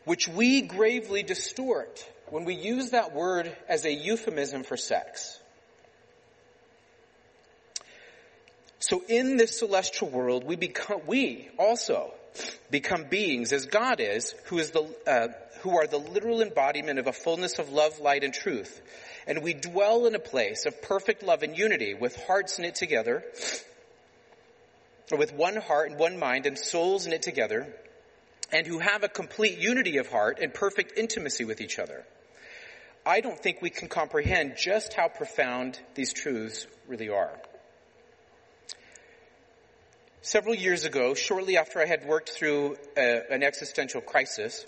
which we gravely distort when we use that word as a euphemism for sex. So in this celestial world, we also become beings as God is, who are the literal embodiment of a fullness of love, light, and truth. And we dwell in a place of perfect love and unity, with hearts knit together, or with one heart and one mind and souls knit together, and who have a complete unity of heart and perfect intimacy with each other. I don't think we can comprehend just how profound these truths really are. Several years ago, shortly after I had worked through an existential crisis,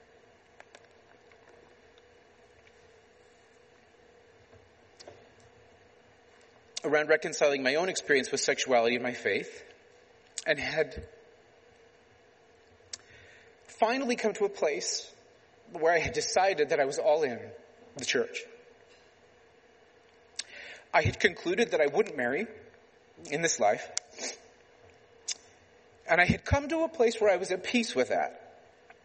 around reconciling my own experience with sexuality and my faith, and had finally come to a place where I had decided that I was all in the church. I had concluded that I wouldn't marry in this life, and I had come to a place where I was at peace with that.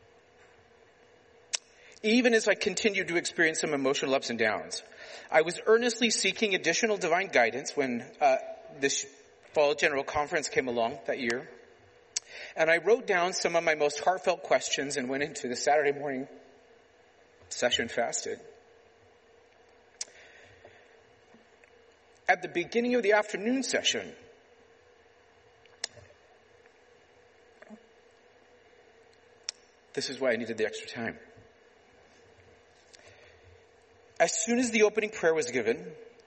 Even as I continued to experience some emotional ups and downs, I was earnestly seeking additional divine guidance when this fall general conference came along that year. And I wrote down some of my most heartfelt questions and went into the Saturday morning session fasted. At the beginning of the afternoon session, this is why I needed the extra time. As soon as the opening prayer was given,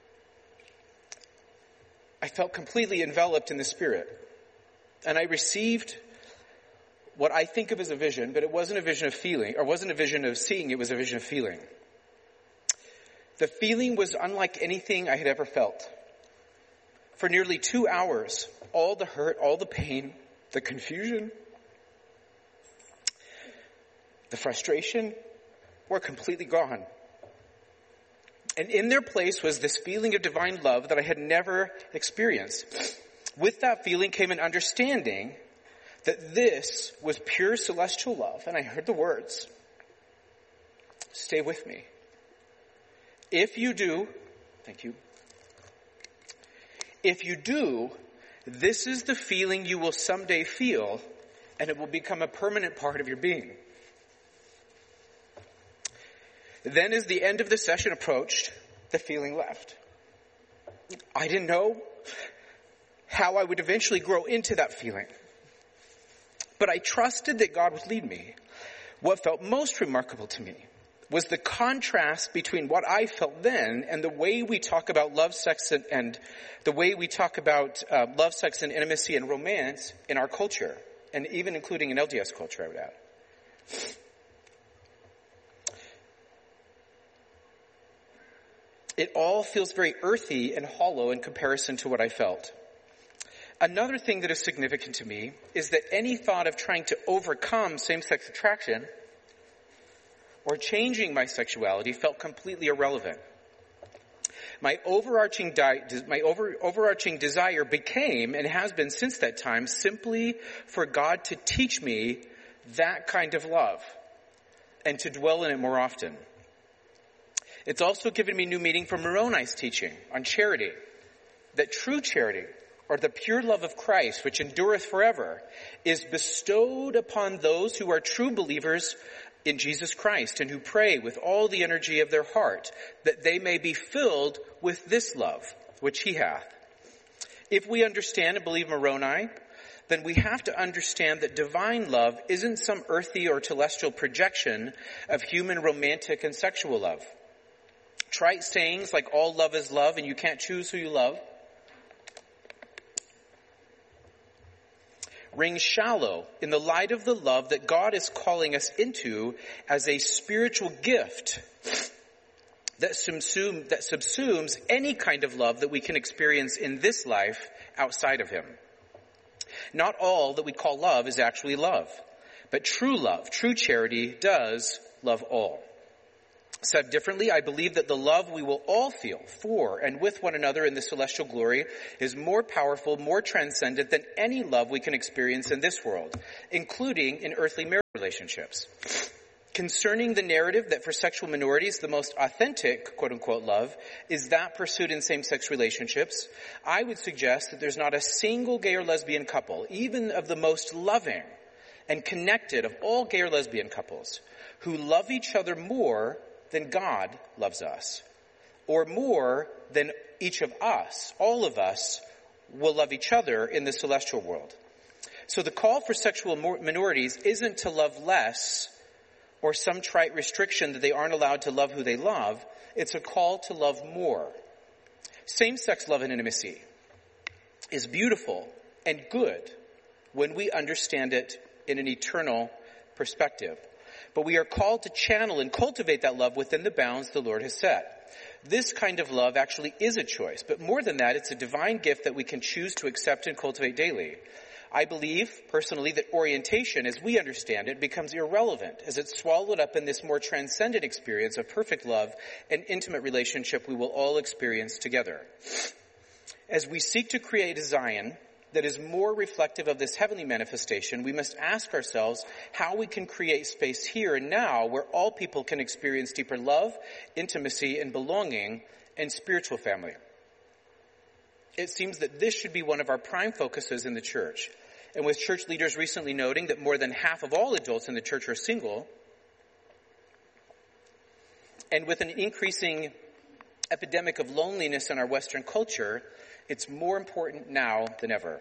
I felt completely enveloped in the Spirit. And I received what I think of as a vision, but it wasn't a vision of feeling, or wasn't a vision of seeing, it was a vision of feeling. The feeling was unlike anything I had ever felt. For nearly 2 hours, all the hurt, all the pain, the confusion, the frustration were completely gone. And in their place was this feeling of divine love that I had never experienced. With that feeling came an understanding that this was pure celestial love. And I heard the words, "Stay with me. If you do," thank you. "If you do, this is the feeling you will someday feel, and it will become a permanent part of your being." Then as the end of the session approached, the feeling left. I didn't know how I would eventually grow into that feeling, but I trusted that God would lead me. What felt most remarkable to me was the contrast between what I felt then and the way we talk about love, sex, and the way we talk about love, sex, and intimacy and romance in our culture, and even including in LDS culture, I would add. It all feels very earthy and hollow in comparison to what I felt. Another thing that is significant to me is that any thought of trying to overcome same-sex attraction or changing my sexuality felt completely irrelevant. My overarching desire became, and has been since that time, simply for God to teach me that kind of love and to dwell in it more often. It's also given me new meaning from Moroni's teaching on charity, that true charity, or the pure love of Christ, which endureth forever, is bestowed upon those who are true believers in Jesus Christ and who pray with all the energy of their heart, that they may be filled with this love, which he hath. If we understand and believe Moroni, then we have to understand that divine love isn't some earthy or celestial projection of human romantic and sexual love. Trite sayings like all love is love and you can't choose who you love ring shallow in the light of the love that God is calling us into as a spiritual gift that subsumes any kind of love that we can experience in this life outside of him. Not all that we call love is actually love, but true love, true charity does love all. Said differently, I believe that the love we will all feel for and with one another in the celestial glory is more powerful, more transcendent than any love we can experience in this world, including in earthly marriage relationships. Concerning the narrative that for sexual minorities, the most authentic, quote-unquote, love is that pursued in same-sex relationships, I would suggest that there's not a single gay or lesbian couple, even of the most loving and connected of all gay or lesbian couples, who love each other more than God loves us, or more than each of us, all of us, will love each other in the celestial world. So the call for sexual minorities isn't to love less or some trite restriction that they aren't allowed to love who they love. It's a call to love more. Same-sex love and intimacy is beautiful and good when we understand it in an eternal perspective. But we are called to channel and cultivate that love within the bounds the Lord has set. This kind of love actually is a choice, but more than that, it's a divine gift that we can choose to accept and cultivate daily. I believe, personally, that orientation, as we understand it, becomes irrelevant as it's swallowed up in this more transcendent experience of perfect love and intimate relationship we will all experience together. As we seek to create a Zion that is more reflective of this heavenly manifestation, we must ask ourselves how we can create space here and now where all people can experience deeper love, intimacy, and belonging and spiritual family. It seems that this should be one of our prime focuses in the church. And with church leaders recently noting that more than half of all adults in the church are single, and with an increasing epidemic of loneliness in our Western culture, it's more important now than ever.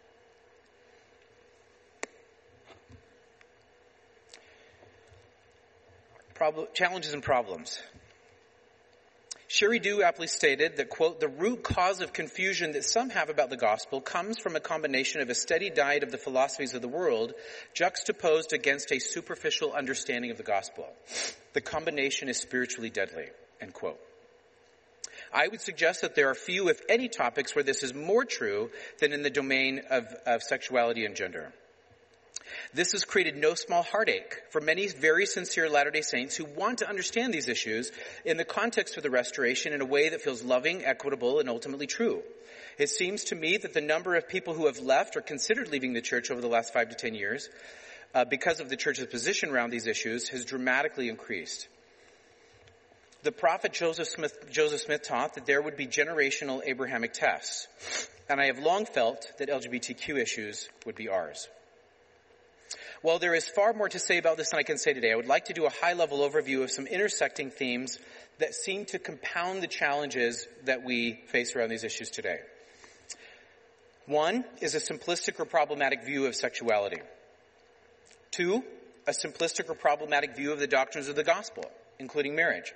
Challenges and problems. Sherry Dew aptly stated that, quote, the root cause of confusion that some have about the gospel comes from a combination of a steady diet of the philosophies of the world juxtaposed against a superficial understanding of the gospel. The combination is spiritually deadly, end quote. I would suggest that there are few, if any, topics where this is more true than in the domain of sexuality and gender. This has created no small heartache for many very sincere Latter-day Saints who want to understand these issues in the context of the Restoration in a way that feels loving, equitable, and ultimately true. It seems to me that the number of people who have left or considered leaving the church over the last 5 to 10 years because of the church's position around these issues has dramatically increased. The prophet Joseph Smith taught that there would be generational Abrahamic tests, and I have long felt that LGBTQ issues would be ours. While there is far more to say about this than I can say today, I would like to do a high-level overview of some intersecting themes that seem to compound the challenges that we face around these issues today. One is a simplistic or problematic view of sexuality. 2, a simplistic or problematic view of the doctrines of the gospel, including marriage.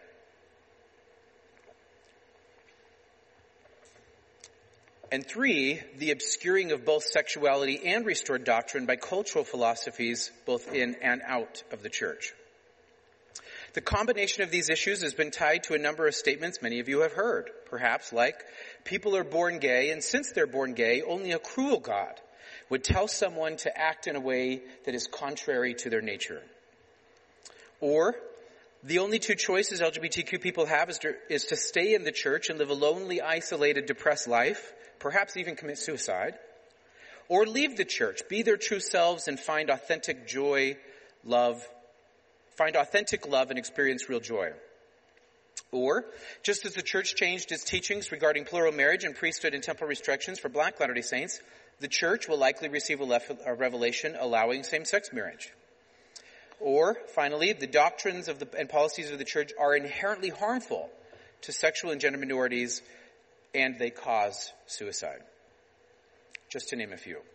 And 3, the obscuring of both sexuality and restored doctrine by cultural philosophies both in and out of the church. The combination of these issues has been tied to a number of statements many of you have heard, perhaps like, people are born gay, and since they're born gay, only a cruel God would tell someone to act in a way that is contrary to their nature. Or, the only 2 choices LGBTQ people have is to stay in the church and live a lonely, isolated, depressed life, perhaps even commit suicide, or leave the church, be their true selves, and find authentic love and experience real joy. Or, just as the church changed its teachings regarding plural marriage and priesthood and temple restrictions for Black Latter-day Saints, the church will likely receive a revelation allowing same-sex marriage. Or, finally, the doctrines and policies of the church are inherently harmful to sexual and gender minorities, and they cause suicide. Just to name a few.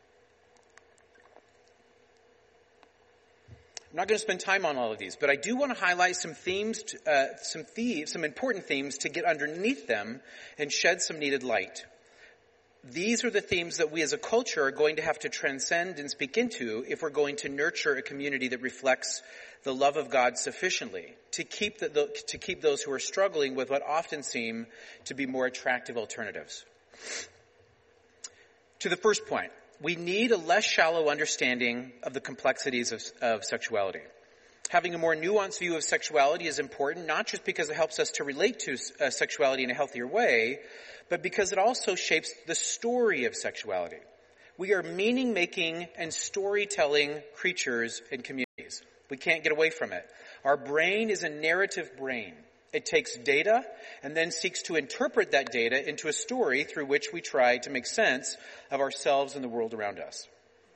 I'm not going to spend time on all of these, but I do want to highlight some themes, some important themes to get underneath them and shed some needed light. These are the themes that we as a culture are going to have to transcend and speak into if we're going to nurture a community that reflects the love of God sufficiently to keep those who are struggling with what often seem to be more attractive alternatives. To the first point, we need a less shallow understanding of the complexities of sexuality. Having a more nuanced view of sexuality is important, not just because it helps us to relate to sexuality in a healthier way, but because it also shapes the story of sexuality. We are meaning-making and storytelling creatures and communities. We can't get away from it. Our brain is a narrative brain. It takes data and then seeks to interpret that data into a story through which we try to make sense of ourselves and the world around us.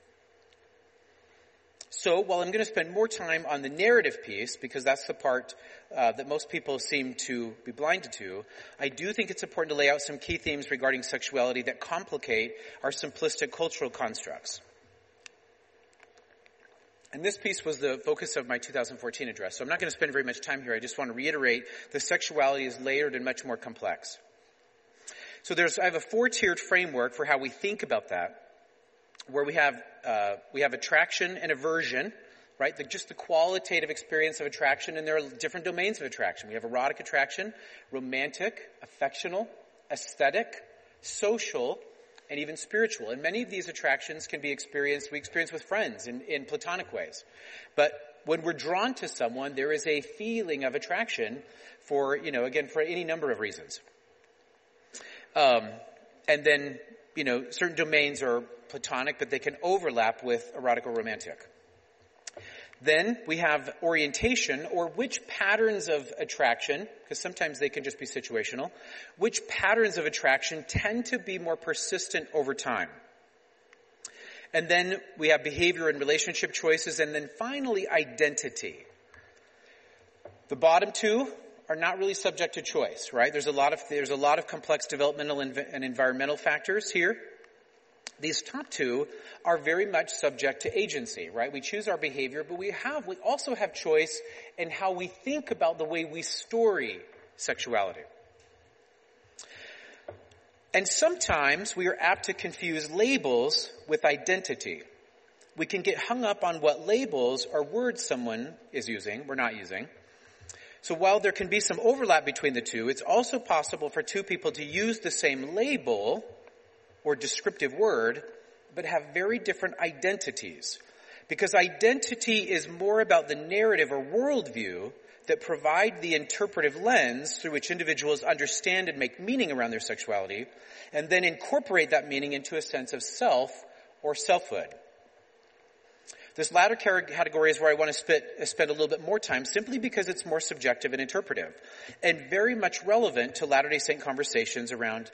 So while I'm going to spend more time on the narrative piece, because that's the part that most people seem to be blinded to, I do think it's important to lay out some key themes regarding sexuality that complicate our simplistic cultural constructs. And this piece was the focus of my 2014 address, so I'm not going to spend very much time here. I just want to reiterate that sexuality is layered and much more complex. So I have a 4-tiered framework for how we think about that, where we have attraction and aversion, right? Just the qualitative experience of attraction, and there are different domains of attraction. We have erotic attraction, romantic, affectional, aesthetic, social, and even spiritual. And many of these attractions can be we experience with friends in platonic ways. But when we're drawn to someone, there is a feeling of attraction for any number of reasons. And then, certain domains are platonic, but they can overlap with erotic or romantic. Then we have orientation, or which patterns of attraction, because sometimes they can just be situational, which patterns of attraction tend to be more persistent over time. And then we have behavior and relationship choices, and then finally identity. The bottom two are not really subject to choice, right? There's a lot of complex developmental and environmental factors here. These top two are very much subject to agency, right? We choose our behavior, but we also have choice in how we think about the way we story sexuality. And sometimes we are apt to confuse labels with identity. We can get hung up on what labels or words someone is using, we're not using. So while there can be some overlap between the two, it's also possible for two people to use the same label or descriptive word, but have very different identities. Because identity is more about the narrative or worldview that provide the interpretive lens through which individuals understand and make meaning around their sexuality, and then incorporate that meaning into a sense of self or selfhood. This latter category is where I want to spend a little bit more time, simply because it's more subjective and interpretive, and very much relevant to Latter-day Saint conversations around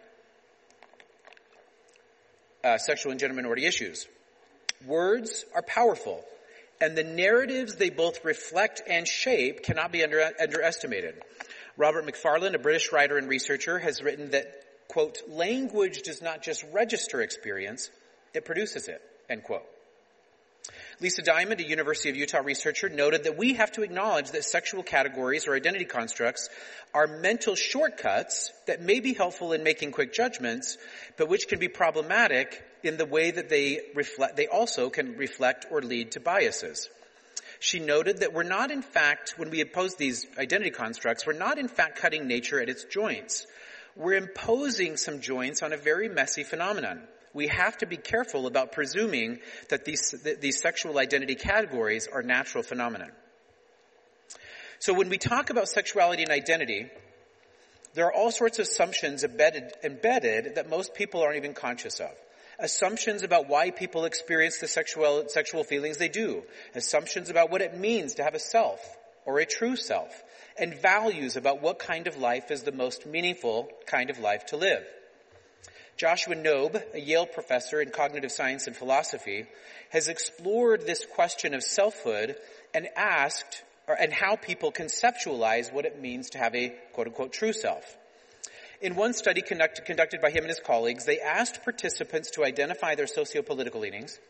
sexual and gender minority issues. Words are powerful, and the narratives they both reflect and shape cannot be underestimated. Robert Macfarlane, a British writer and researcher, has written that, quote, language does not just register experience, it produces it, end quote. Lisa Diamond, a University of Utah researcher, noted that we have to acknowledge that sexual categories or identity constructs are mental shortcuts that may be helpful in making quick judgments, but which can be problematic in the way that they also can reflect or lead to biases. She noted that when we impose these identity constructs, we're not in fact cutting nature at its joints. We're imposing some joints on a very messy phenomenon. We have to be careful about presuming that these sexual identity categories are natural phenomena. So when we talk about sexuality and identity, there are all sorts of assumptions embedded that most people aren't even conscious of. Assumptions about why people experience the sexual feelings they do. Assumptions about what it means to have a self or a true self. And values about what kind of life is the most meaningful kind of life to live. Joshua Knobe, a Yale professor in cognitive science and philosophy, has explored this question of selfhood and how people conceptualize what it means to have a quote-unquote true self. In one study conducted by him and his colleagues, they asked participants to identify their socio-political leanings.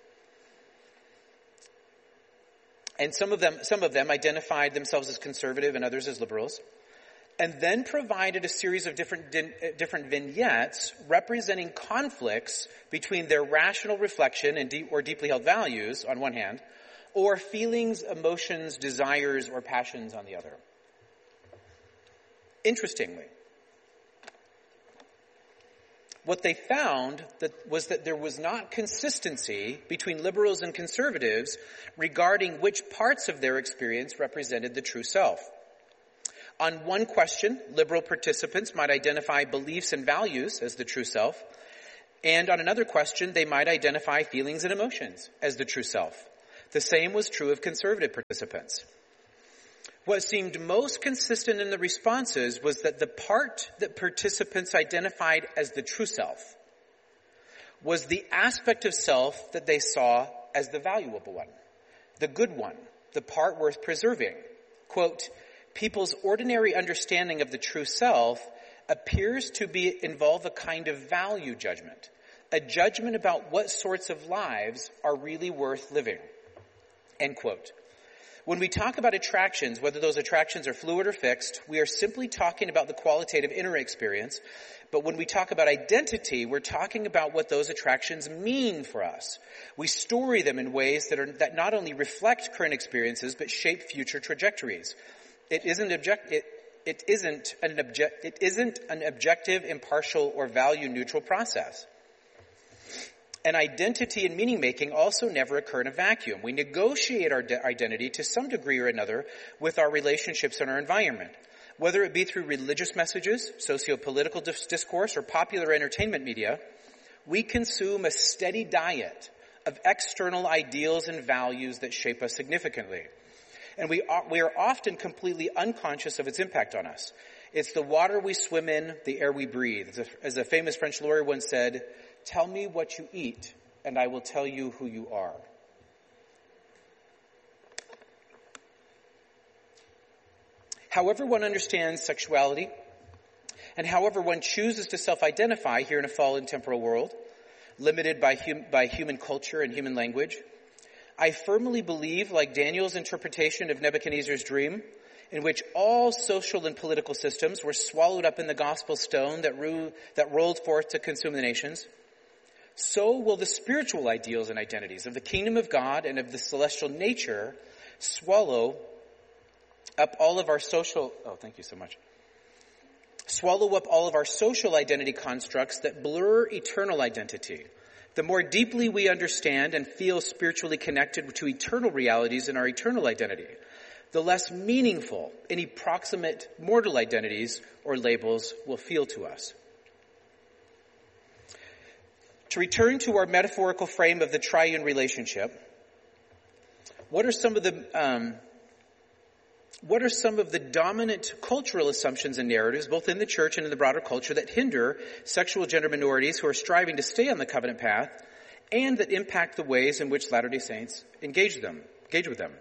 And some of them identified themselves as conservative and others as liberals. And then provided a series of different vignettes representing conflicts between their rational reflection and or deeply held values on one hand, or feelings, emotions, desires, or passions on the other. Interestingly, what they found was that there was not consistency between liberals and conservatives regarding which parts of their experience represented the true self. On one question, liberal participants might identify beliefs and values as the true self, and on another question, they might identify feelings and emotions as the true self. The same was true of conservative participants. What seemed most consistent in the responses was that the part that participants identified as the true self was the aspect of self that they saw as the valuable one, the good one, the part worth preserving. Quote, people's ordinary understanding of the true self appears to involve a kind of value judgment, a judgment about what sorts of lives are really worth living. End quote. When we talk about attractions, whether those attractions are fluid or fixed, we are simply talking about the qualitative inner experience. But when we talk about identity, we're talking about what those attractions mean for us. We story them in ways that not only reflect current experiences, but shape future trajectories. It isn't an objective, impartial, or value-neutral process. And identity and meaning-making also never occur in a vacuum. We negotiate our identity to some degree or another with our relationships and our environment. Whether it be through religious messages, socio-political discourse, or popular entertainment media, we consume a steady diet of external ideals and values that shape us significantly. And we are often completely unconscious of its impact on us. It's the water we swim in, the air we breathe. As a famous French lawyer once said, "Tell me what you eat, and I will tell you who you are." However one understands sexuality, and however one chooses to self-identify here in a fallen temporal world, limited by human culture and human language, I firmly believe, like Daniel's interpretation of Nebuchadnezzar's dream, in which all social and political systems were swallowed up in the gospel stone that rolled forth to consume the nations, so will the spiritual ideals and identities of the kingdom of God and of the celestial nature swallow up all of our social identity constructs that blur eternal identity. The more deeply we understand and feel spiritually connected to eternal realities in our eternal identity, the less meaningful any proximate mortal identities or labels will feel to us. To return to our metaphorical frame of the triune relationship, what are some of the dominant cultural assumptions and narratives, both in the church and in the broader culture, that hinder sexual gender minorities who are striving to stay on the covenant path and that impact the ways in which Latter-day Saints engage with them?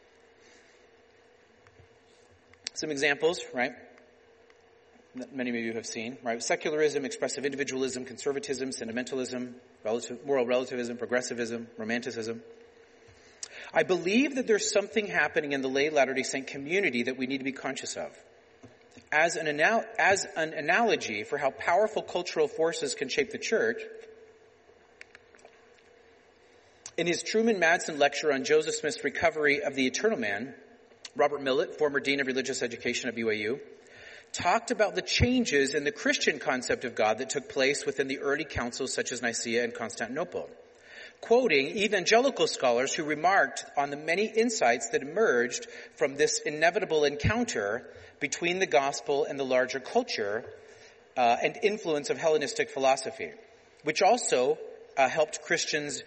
Some examples, right, that many of you have seen, right? Secularism, expressive individualism, conservatism, sentimentalism, moral relativism, progressivism, romanticism. I believe that there's something happening in the lay Latter-day Saint community that we need to be conscious of. As an analogy for how powerful cultural forces can shape the church, in his Truman Madsen lecture on Joseph Smith's recovery of the eternal man, Robert Millett, former dean of religious education at BYU, talked about the changes in the Christian concept of God that took place within the early councils such as Nicaea and Constantinople, quoting evangelical scholars who remarked on the many insights that emerged from this inevitable encounter between the gospel and the larger culture and influence of Hellenistic philosophy, which also helped Christians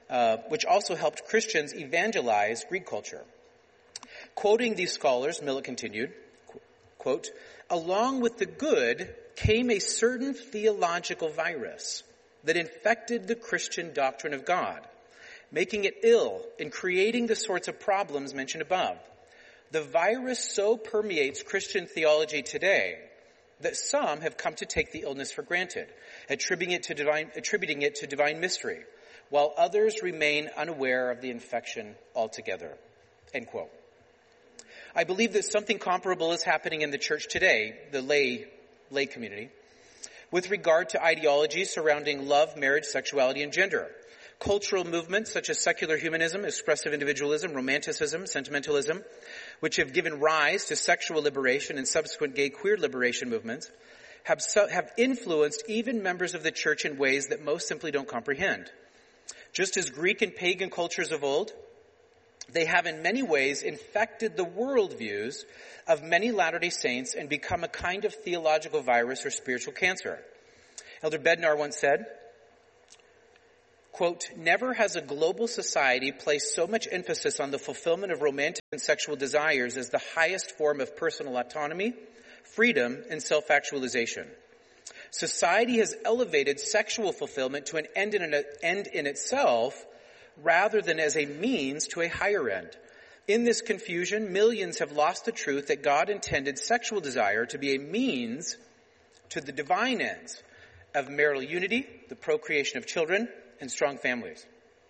evangelize Greek culture. Quoting these scholars, Millett continued, quote, "Along with the good came a certain theological virus that infected the Christian doctrine of God, making it ill and creating the sorts of problems mentioned above. The virus so permeates Christian theology today that some have come to take the illness for granted, attributing it to divine mystery, while others remain unaware of the infection altogether." End quote. I believe that something comparable is happening in the church today, the lay community, with regard to ideologies surrounding love, marriage, sexuality, and gender. Cultural movements such as secular humanism, expressive individualism, romanticism, sentimentalism, which have given rise to sexual liberation and subsequent gay queer liberation movements, have influenced even members of the church in ways that most simply don't comprehend. Just as Greek and pagan cultures of old, they have in many ways infected the worldviews of many Latter-day Saints and become a kind of theological virus or spiritual cancer. Elder Bednar once said, quote, "Never has a global society placed so much emphasis on the fulfillment of romantic and sexual desires as the highest form of personal autonomy, freedom, and self-actualization. Society has elevated sexual fulfillment to an end in itself rather than as a means to a higher end. In this confusion, millions have lost the truth that God intended sexual desire to be a means to the divine ends of marital unity, the procreation of children, and strong families."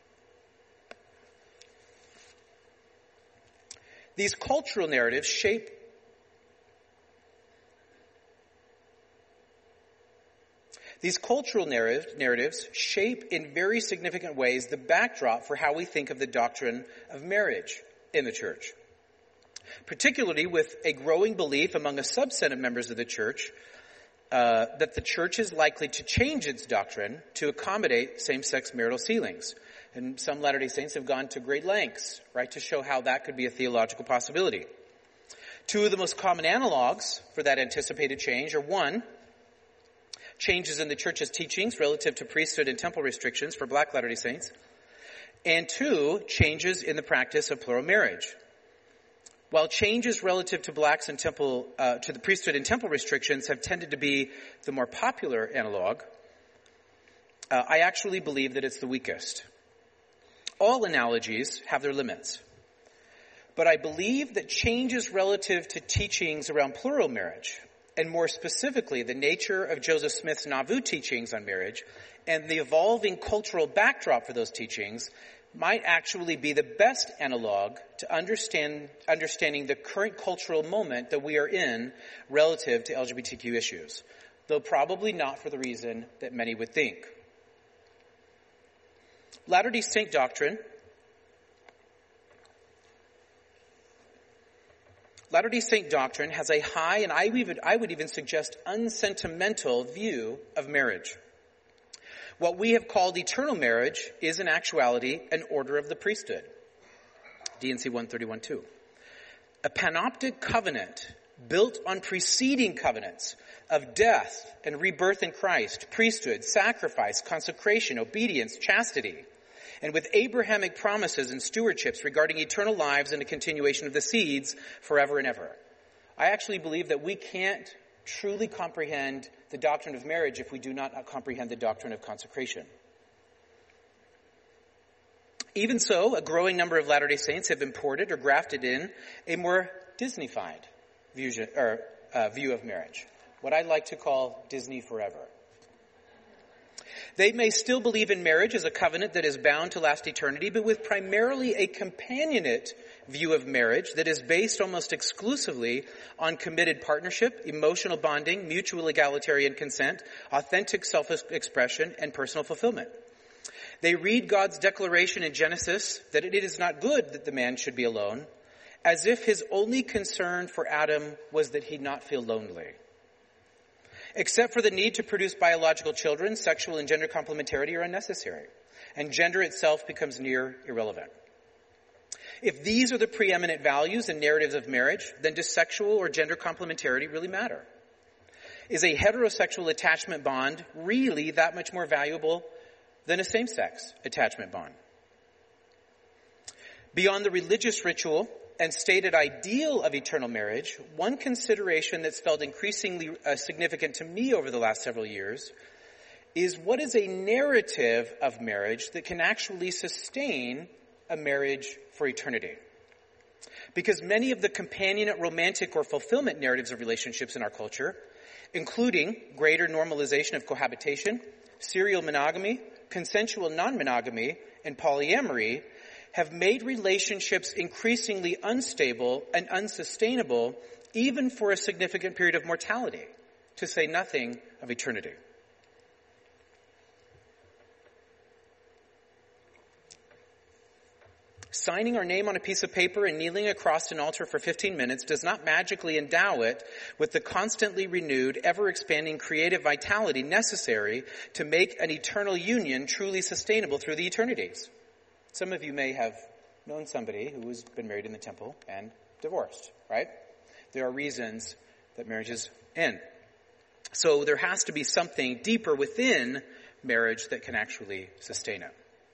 These cultural narratives shape in very significant ways the backdrop for how we think of the doctrine of marriage in the church, particularly with a growing belief among a subset of members of the church that the church is likely to change its doctrine to accommodate same-sex marital sealings. And some Latter-day Saints have gone to great lengths, right, to show how that could be a theological possibility. Two of the most common analogs for that anticipated change are, one, changes in the church's teachings relative to priesthood and temple restrictions for Black Latter-day Saints, and two, changes in the practice of plural marriage. While changes relative to blacks and to the priesthood and temple restrictions have tended to be the more popular analog, I actually believe that it's the weakest. All analogies have their limits. But I believe that changes relative to teachings around plural marriage, and more specifically the nature of Joseph Smith's Nauvoo teachings on marriage, and the evolving cultural backdrop for those teachings, might actually be the best analog to understanding the current cultural moment that we are in relative to LGBTQ issues, though probably not for the reason that many would think. Latter-day Saint doctrine has a high, and I would even suggest unsentimental view of marriage. What we have called eternal marriage is in actuality an order of the priesthood. D&C 131-2. A panoptic covenant built on preceding covenants of death and rebirth in Christ, priesthood, sacrifice, consecration, obedience, chastity, and with Abrahamic promises and stewardships regarding eternal lives and the continuation of the seeds forever and ever. I actually believe that we can't truly comprehend the doctrine of marriage if we do not comprehend the doctrine of consecration. Even so, a growing number of Latter-day Saints have imported or grafted in a more Disney-fied view of marriage, what I like to call Disney forever. They may still believe in marriage as a covenant that is bound to last eternity, but with primarily a companionate view of marriage that is based almost exclusively on committed partnership, emotional bonding, mutual egalitarian consent, authentic self-expression, and personal fulfillment. They read God's declaration in Genesis that it is not good that the man should be alone, as if his only concern for Adam was that he not feel lonely. Except for the need to produce biological children, sexual and gender complementarity are unnecessary, and gender itself becomes near irrelevant. If these are the preeminent values and narratives of marriage, then does sexual or gender complementarity really matter? Is a heterosexual attachment bond really that much more valuable than a same-sex attachment bond? Beyond the religious ritual and stated ideal of eternal marriage, one consideration that's felt increasingly significant to me over the last several years is what is a narrative of marriage that can actually sustain a marriage for eternity. Because many of the companionate, romantic, or fulfillment narratives of relationships in our culture, including greater normalization of cohabitation, serial monogamy, consensual non-monogamy, and polyamory, have made relationships increasingly unstable and unsustainable even for a significant period of mortality, to say nothing of eternity. Signing our name on a piece of paper and kneeling across an altar for 15 minutes does not magically endow it with the constantly renewed, ever-expanding creative vitality necessary to make an eternal union truly sustainable through the eternities. Some of you may have known somebody who has been married in the temple and divorced, right? There are reasons that marriages end. So there has to be something deeper within marriage that can actually sustain it.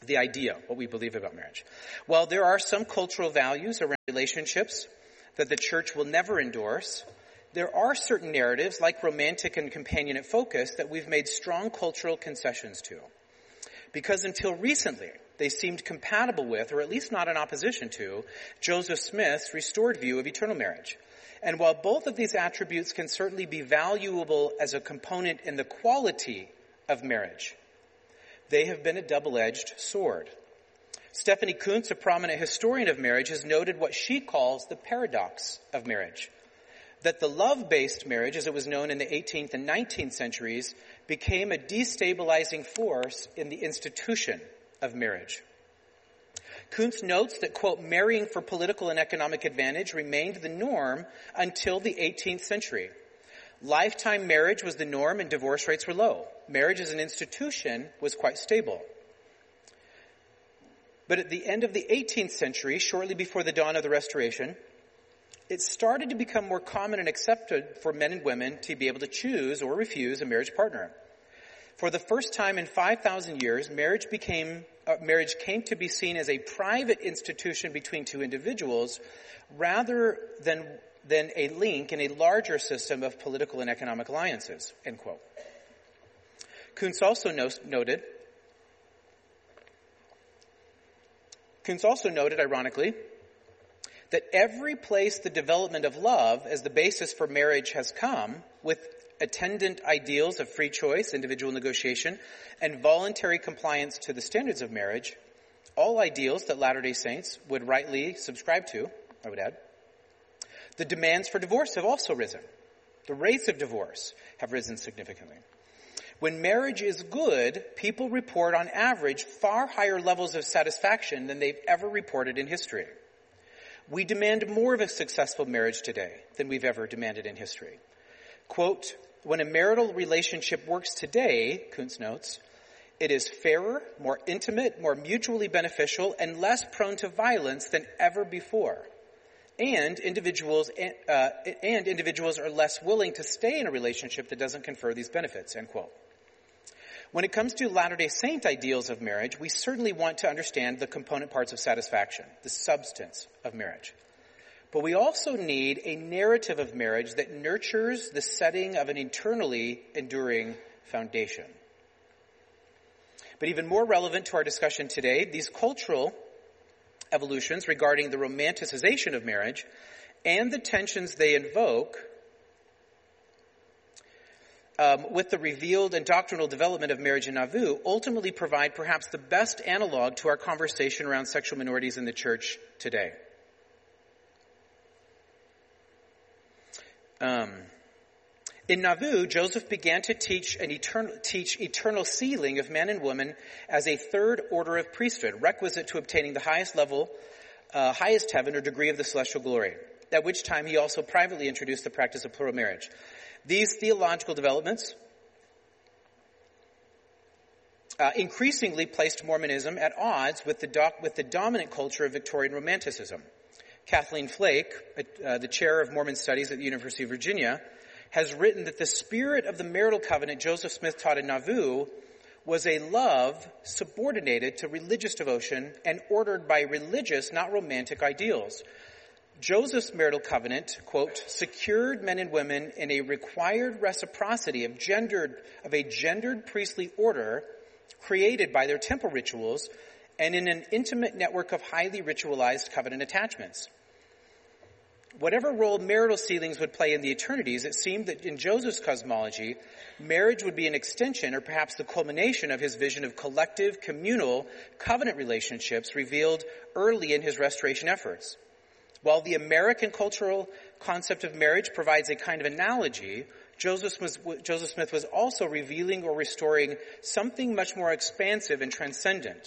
the idea, what we believe about marriage. While there are some cultural values around relationships that the church will never endorse, there are certain narratives, like romantic and companionate focus, that we've made strong cultural concessions to. Because until recently, they seemed compatible with, or at least not in opposition to, Joseph Smith's restored view of eternal marriage. And while both of these attributes can certainly be valuable as a component in the quality of marriage, they have been a double-edged sword. Stephanie Kuntz, a prominent historian of marriage, has noted what she calls the paradox of marriage. That the love-based marriage, as it was known in the 18th and 19th centuries, became a destabilizing force in the institution of marriage. Kuntz notes that, quote, marrying for political and economic advantage remained the norm until the 18th century. Lifetime marriage was the norm and divorce rates were low. Marriage as an institution was quite stable. But at the end of the 18th century, shortly before the dawn of the Restoration, it started to become more common and accepted for men and women to be able to choose or refuse a marriage partner. For the first time in 5,000 years, marriage came to be seen as a private institution between two individuals rather than a link in a larger system of political and economic alliances, end quote. Kuntz also noted, ironically, that every place the development of love as the basis for marriage has come, with attendant ideals of free choice, individual negotiation, and voluntary compliance to the standards of marriage, all ideals that Latter-day Saints would rightly subscribe to, I would add, the demands for divorce have also risen. The rates of divorce have risen significantly. When marriage is good, people report on average far higher levels of satisfaction than they've ever reported in history. We demand more of a successful marriage today than we've ever demanded in history. Quote, when a marital relationship works today, Kuntz notes, it is fairer, more intimate, more mutually beneficial, and less prone to violence than ever before. And individuals are less willing to stay in a relationship that doesn't confer these benefits, end quote. When it comes to Latter-day Saint ideals of marriage, we certainly want to understand the component parts of satisfaction, the substance of marriage. But we also need a narrative of marriage that nurtures the setting of an eternally enduring foundation. But even more relevant to our discussion today, these cultural evolutions regarding the romanticization of marriage and the tensions they invoke with the revealed and doctrinal development of marriage in Nauvoo ultimately provide perhaps the best analog to our conversation around sexual minorities in the church today. In Nauvoo, Joseph began to teach eternal sealing of men and women as a third order of priesthood, requisite to obtaining the highest heaven or degree of the celestial glory, at which time he also privately introduced the practice of plural marriage. These theological developments increasingly placed Mormonism at odds with the dominant culture of Victorian Romanticism. Kathleen Flake, the chair of Mormon Studies at the University of Virginia, has written that the spirit of the marital covenant Joseph Smith taught in Nauvoo was a love subordinated to religious devotion and ordered by religious, not romantic ideals. Joseph's marital covenant, quote, secured men and women in a required reciprocity of a gendered priestly order created by their temple rituals and in an intimate network of highly ritualized covenant attachments. Whatever role marital sealings would play in the eternities, it seemed that in Joseph's cosmology, marriage would be an extension or perhaps the culmination of his vision of collective, communal, covenant relationships revealed early in his restoration efforts. While the American cultural concept of marriage provides a kind of analogy, Joseph Smith was also revealing or restoring something much more expansive and transcendent.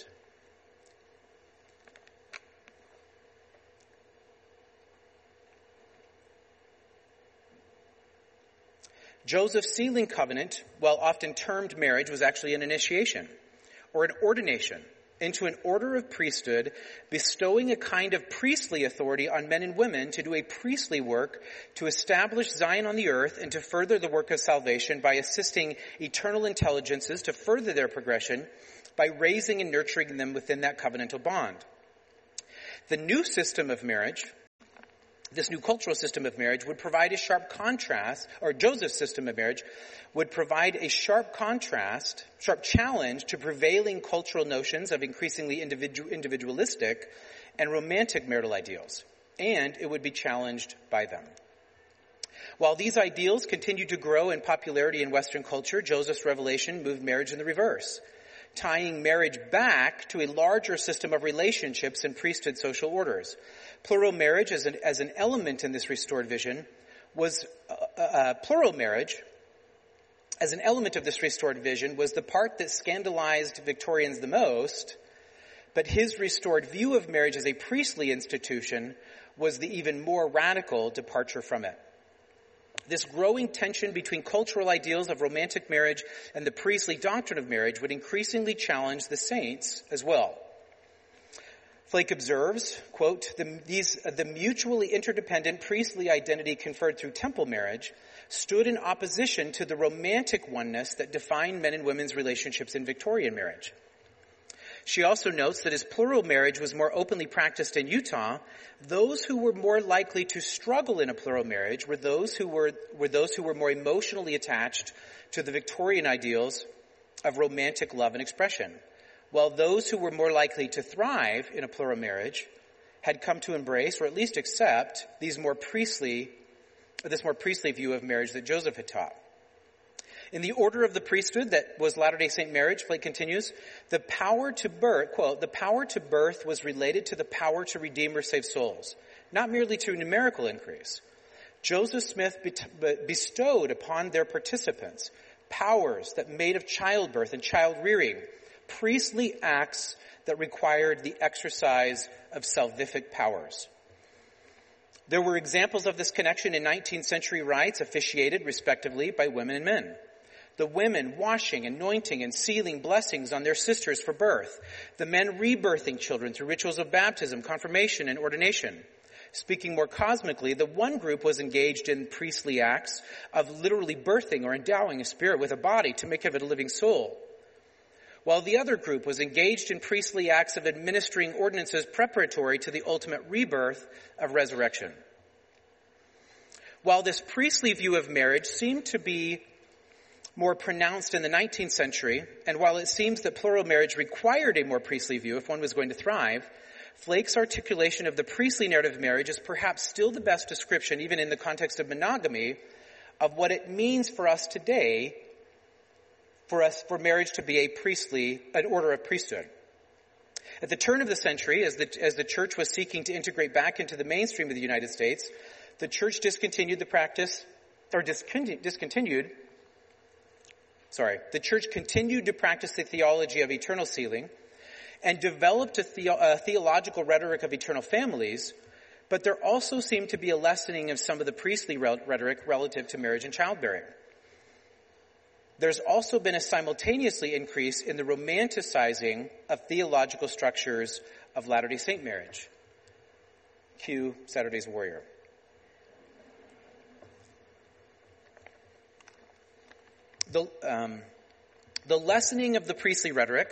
Joseph's sealing covenant, while often termed marriage, was actually an initiation or an ordination into an order of priesthood, bestowing a kind of priestly authority on men and women to do a priestly work, to establish Zion on the earth, and to further the work of salvation by assisting eternal intelligences to further their progression by raising and nurturing them within that covenantal bond. The new system of marriage, this new cultural system of marriage, would provide a sharp contrast, or Joseph's system of marriage would provide a sharp challenge to prevailing cultural notions of increasingly individualistic and romantic marital ideals, and it would be challenged by them. While these ideals continued to grow in popularity in Western culture, Joseph's revelation moved marriage in the reverse, tying marriage back to a larger system of relationships and priesthood social orders. Plural marriage as an element in this restored vision was plural marriage as an element of this restored vision was the part that scandalized Victorians the most, but his restored view of marriage as a priestly institution was the even more radical departure from it. This growing tension between cultural ideals of romantic marriage and the priestly doctrine of marriage would increasingly challenge the saints as well. Flake observes, quote, the mutually interdependent priestly identity conferred through temple marriage stood in opposition to the romantic oneness that defined men and women's relationships in Victorian marriage. She also notes that as plural marriage was more openly practiced in Utah, those who were more likely to struggle in a plural marriage were those who were more emotionally attached to the Victorian ideals of romantic love and expression, while those who were more likely to thrive in a plural marriage had come to embrace or at least accept this more priestly view of marriage that Joseph had taught. In the order of the priesthood that was Latter-day Saint marriage, Flake continues, the power to birth, quote, the power to birth was related to the power to redeem or save souls, not merely to numerical increase. Joseph Smith bestowed upon their participants powers that made of childbirth and child rearing, priestly acts that required the exercise of salvific powers. There were examples of this connection in 19th century rites officiated respectively by women and men. The women washing, anointing, and sealing blessings on their sisters for birth. The men rebirthing children through rituals of baptism, confirmation, and ordination. Speaking more cosmically, the one group was engaged in priestly acts of literally birthing or endowing a spirit with a body to make of it a living soul, while the other group was engaged in priestly acts of administering ordinances preparatory to the ultimate rebirth of resurrection. While this priestly view of marriage seemed to be more pronounced in the 19th century, and while it seems that plural marriage required a more priestly view if one was going to thrive, Flake's articulation of the priestly narrative of marriage is perhaps still the best description, even in the context of monogamy, of what it means for us today for marriage to be an order of priesthood. At the turn of the century, as the church was seeking to integrate back into the mainstream of the United States, the church the church continued to practice the theology of eternal sealing and developed a theological rhetoric of eternal families, but there also seemed to be a lessening of some of the priestly rhetoric relative to marriage and childbearing. There's also been a simultaneously increase in the romanticizing of theological structures of Latter-day Saint marriage. Cue Saturday's Warrior. The lessening of the priestly rhetoric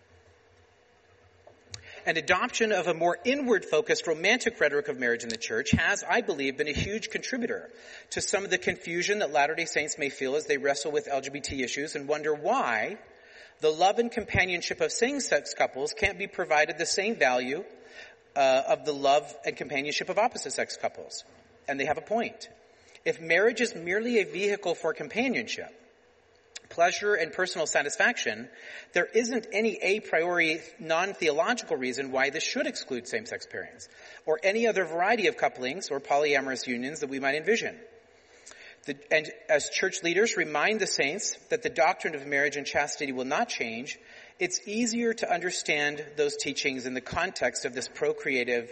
and adoption of a more inward-focused romantic rhetoric of marriage in the church has, I believe, been a huge contributor to some of the confusion that Latter-day Saints may feel as they wrestle with LGBT issues and wonder why the love and companionship of same-sex couples can't be provided the same value of the love and companionship of opposite-sex couples. And they have a point. If marriage is merely a vehicle for companionship, pleasure and personal satisfaction, there isn't any a priori non-theological reason why this should exclude same-sex pairings or any other variety of couplings or polyamorous unions that we might envision. And as church leaders remind the saints that the doctrine of marriage and chastity will not change, it's easier to understand those teachings in the context of this procreative,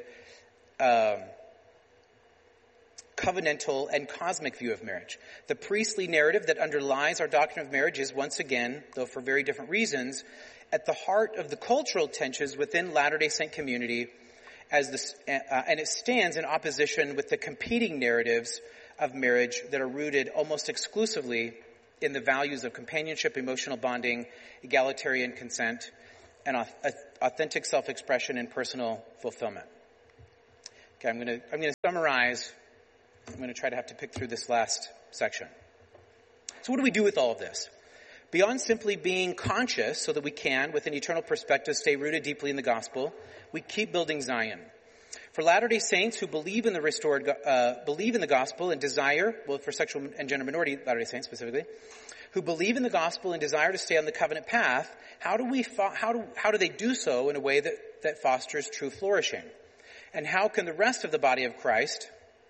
covenantal and cosmic view of marriage. The priestly narrative that underlies our doctrine of marriage is once again, though for very different reasons, at the heart of the cultural tensions within Latter-day Saint community, and it stands in opposition with the competing narratives of marriage that are rooted almost exclusively in the values of companionship, emotional bonding, egalitarian consent, and authentic self-expression and personal fulfillment. Okay, I'm going to summarize. I'm going to try to have to pick through this last section. So what do we do with all of this? Beyond simply being conscious so that we can, with an eternal perspective, stay rooted deeply in the gospel, we keep building Zion. For Latter-day Saints who believe in the gospel and desire, well, for sexual and gender minority Latter-day Saints specifically, who believe in the gospel and desire to stay on the covenant path, how do they do so in a way that fosters true flourishing? And how can the rest of the body of Christ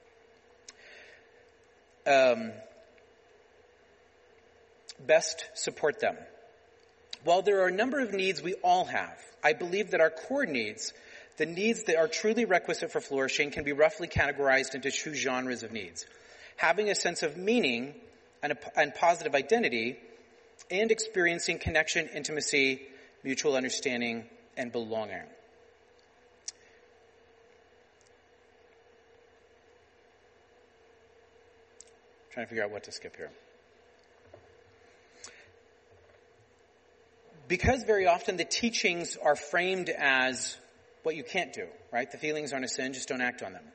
best support them? While there are a number of needs we all have, I believe that our core needs, the needs that are truly requisite for flourishing, can be roughly categorized into two genres of needs: having a sense of meaning and positive identity, and experiencing connection, intimacy, mutual understanding, and belonging. Trying to figure out what to skip here. Because very often the teachings are framed as what you can't do, right? The feelings aren't a sin, just don't act on them.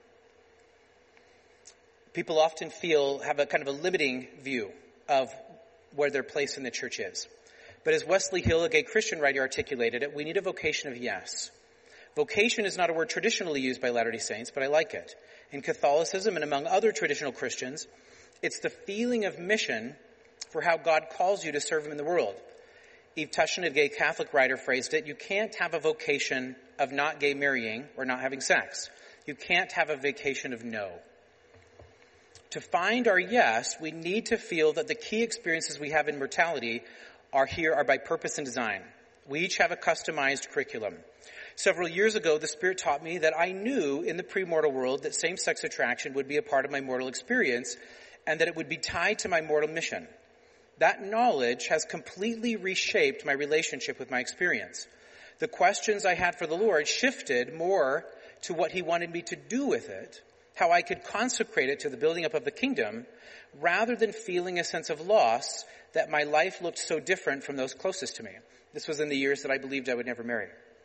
People often have a kind of a limiting view of where their place in the church is. But as Wesley Hill, a gay Christian writer, articulated it, we need a vocation of yes. Vocation is not a word traditionally used by Latter-day Saints, but I like it. In Catholicism and among other traditional Christians, it's the feeling of mission for how God calls you to serve him in the world. Eve Tushin, a gay Catholic writer, phrased it: you can't have a vocation of not gay marrying or not having sex. You can't have a vacation of no. To find our yes, we need to feel that the key experiences we have in mortality are by purpose and design. We each have a customized curriculum. Several years ago, the Spirit taught me that I knew in the pre-mortal world that same-sex attraction would be a part of my mortal experience and that it would be tied to my mortal mission. That knowledge has completely reshaped my relationship with my experience. The questions I had for the Lord shifted more to what he wanted me to do with it, how I could consecrate it to the building up of the kingdom, rather than feeling a sense of loss that my life looked so different from those closest to me. This was in the years that I believed I would never marry.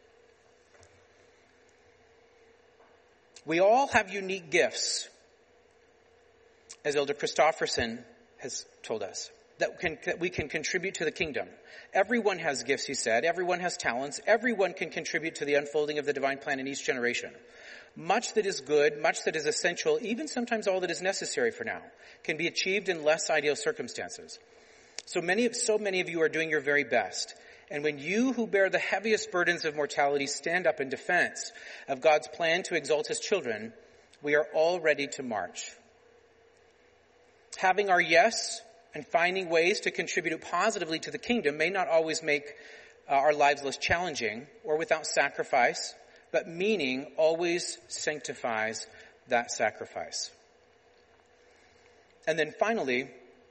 We all have unique gifts, as Elder Christofferson has told us, that we can contribute to the kingdom. Everyone has gifts, he said. Everyone has talents. Everyone can contribute to the unfolding of the divine plan in each generation. Much that is good, much that is essential, even sometimes all that is necessary for now, can be achieved in less ideal circumstances. So many of you are doing your very best. And when you who bear the heaviest burdens of mortality stand up in defense of God's plan to exalt his children, we are all ready to march. Having our yes and finding ways to contribute positively to the kingdom may not always make our lives less challenging or without sacrifice, but meaning always sanctifies that sacrifice. And then finally,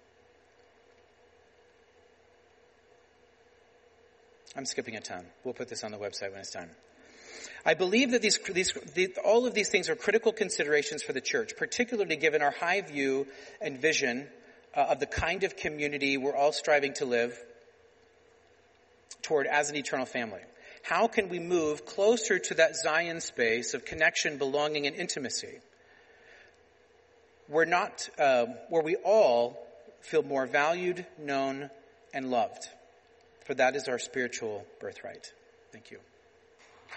I'm skipping a ton. We'll put this on the website when it's done. I believe that all of these things are critical considerations for the church, particularly given our high view and vision of the kind of community we're all striving to live toward as an eternal family. How can we move closer to that Zion space of connection, belonging, and intimacy, where we all feel more valued, known, and loved? For that is our spiritual birthright. Thank you.